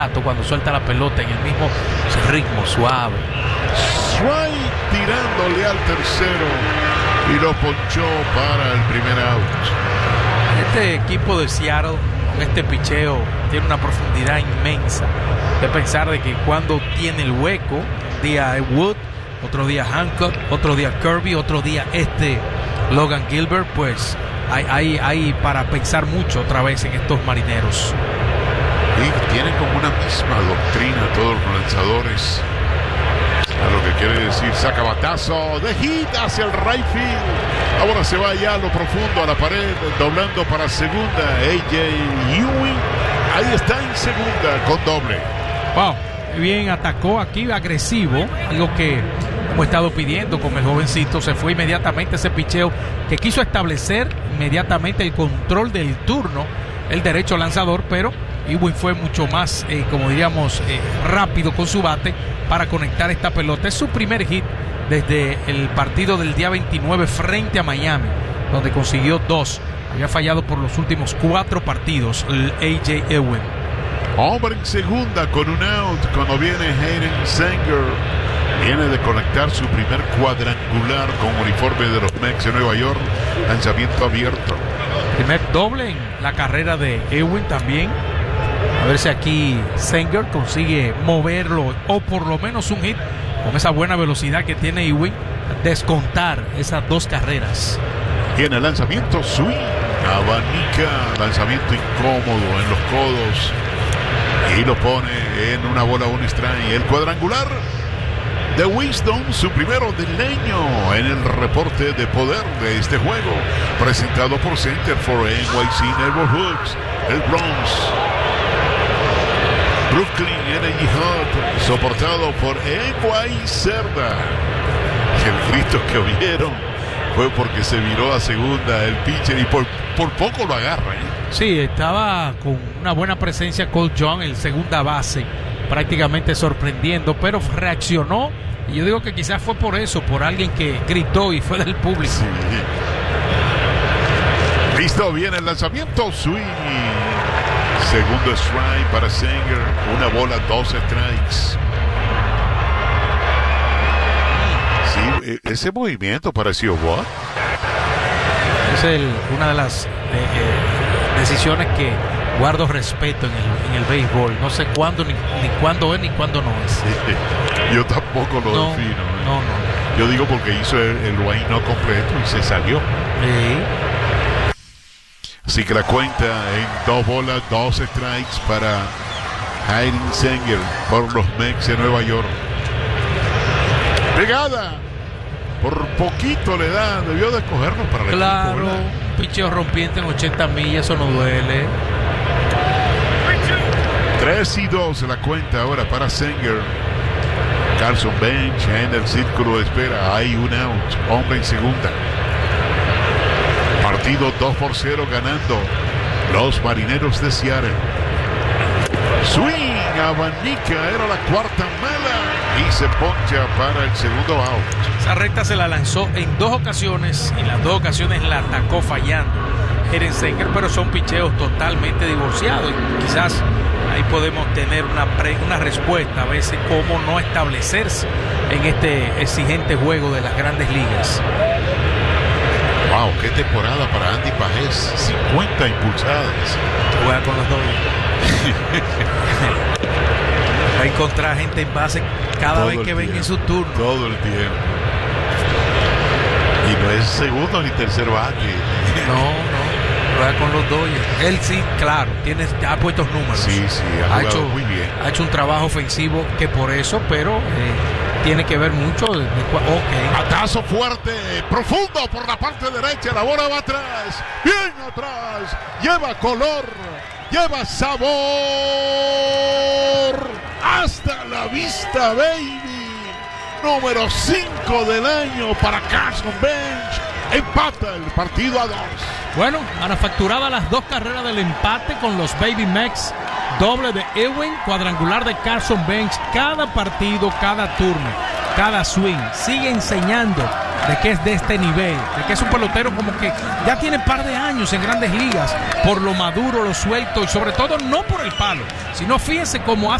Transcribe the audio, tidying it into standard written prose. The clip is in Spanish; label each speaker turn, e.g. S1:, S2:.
S1: cuando suelta la pelota en el mismo ritmo suave.
S2: Sway tirándole al tercero y lo ponchó para el primer out.
S1: Este equipo de Seattle con este picheo tiene una profundidad inmensa. De pensar de que cuando tiene el hueco, un día es Wood, otro día Hancock, otro día Kirby, otro día Logan Gilbert, pues hay para pensar mucho otra vez en estos marineros.
S2: Y tienen como una misma doctrina todos los lanzadores. A lo que quiere decir, saca batazo de hit hacia el right field. Ahora se va ya a lo profundo, a la pared, doblando para segunda. AJ Ewing, ahí está en segunda con doble.
S1: Wow, bien atacó aquí, agresivo, algo que hemos estado pidiendo con el jovencito. Se fue inmediatamente ese picheo que quiso establecer inmediatamente el control del turno, el derecho lanzador, pero Ewing fue mucho más, como diríamos, rápido con su bate para conectar esta pelota. Es su primer hit desde el partido del día 29 frente a Miami, donde consiguió 2. Había fallado por los últimos 4 partidos el AJ Ewing.
S2: Hombre en segunda con un out cuando viene Hayden Sanger. Viene de conectar su primer cuadrangular con uniforme de los Mets de Nueva York. Lanzamiento abierto.
S1: Primer doble en la carrera de Ewing también. A ver si aquí Sanger consigue moverlo o por lo menos un hit con esa buena velocidad que tiene Ewing, descontar esas 2 carreras.
S2: Tiene lanzamiento, swing, abanica, lanzamiento incómodo en los codos y lo pone en una bola, un strike. El cuadrangular de Winston, su primero del año en el reporte de poder de este juego, presentado por Center for NYC Neighborhoods, el Bronx. Brooklyn Energy Hub, soportado por NY Cerda. El grito que oyeron fue porque se viró a segunda el pitcher y por poco lo agarra.
S1: Sí, estaba con una buena presencia Cole John, el segunda base, prácticamente sorprendiendo, pero reaccionó. Y yo digo que quizás fue por eso, por alguien que gritó y fue del público.
S2: Sí. Listo, viene el lanzamiento, swing. Segundo strike para Sanger, una bola, 2 strikes. Sí, ese movimiento pareció what?
S1: Es una de las decisiones que guardo respeto en el béisbol. No sé cuándo, ni cuándo es, ni cuándo no es.
S2: Sí, yo tampoco lo defino.
S1: No.
S2: Yo digo porque hizo el wind no completo y se salió.
S1: Sí.
S2: Así que la cuenta en 2 bolas, 2 strikes para Hayden Sanger por los Mets de Nueva York. Pegada. Por poquito le da, debió de cogerlo para el
S1: claro,
S2: equipo,
S1: un picheo rompiente en 80 millas, eso no duele.
S2: 3-2 la cuenta ahora para Sanger. Carson Bench en el círculo de espera. Hay un out, hombre en segunda. Partido 2-0 ganando los Marineros de Seattle. Swing, abanica, era la cuarta mala y se poncha para el segundo out.
S1: Esa recta se la lanzó en 2 ocasiones y las 2 ocasiones la atacó fallando Hayden Sanger, pero son picheos totalmente divorciados y quizás ahí podemos tener una respuesta a veces cómo no establecerse en este exigente juego de las grandes ligas.
S2: Wow, qué temporada para Andy Pajés, 50 impulsadas.
S1: Juega con los Dodgers. Va a encontrar gente en base cada
S2: todo
S1: vez que venga en su turno.
S2: Todo el tiempo. Y no es segundo ni tercer bate.
S1: No, juega con los Dodgers. Él sí, claro, ha puesto números.
S2: Sí, ha jugado muy bien.
S1: Ha hecho un trabajo ofensivo que por eso, pero tiene que ver mucho.
S2: Batazo fuerte, profundo por la parte derecha, la bola va atrás, bien atrás, lleva color, lleva sabor, hasta la vista, baby. Número 5 del año para Carson Bench, empata el partido a 2.
S1: Bueno, manufacturaba las 2 carreras del empate con los Baby Mets, doble de Ewing, cuadrangular de Carson Bench, cada partido, cada turno, cada swing, sigue enseñando de que es de este nivel, de que es un pelotero como que ya tiene un par de años en Grandes Ligas, por lo maduro, lo suelto y sobre todo no por el palo, sino fíjense cómo